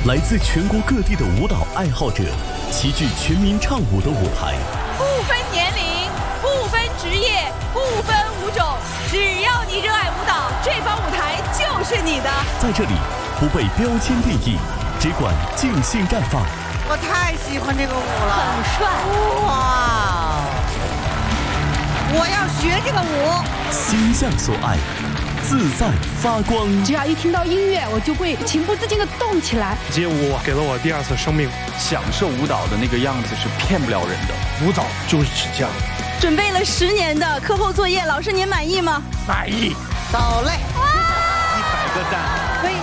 来自全国各地的舞蹈爱好者齐聚全民唱舞的舞台， 不分年龄，不分职业，不分舞种，只要你热爱舞蹈，这方舞台就是你的。 在这里不被标签定义，只管尽兴绽放。 我太喜欢这个舞了， 很帅哇！我要学这个舞， 心向所爱，自在发光。 只要一听到音乐，我就会情不自禁地动起来。 街舞给了我第二次生命， 享受舞蹈的那个样子是骗不了人的。 舞蹈就是这样。 准备了10年的课后作业，老师您满意吗？ 满意。 走嘞！ 100个赞。 可以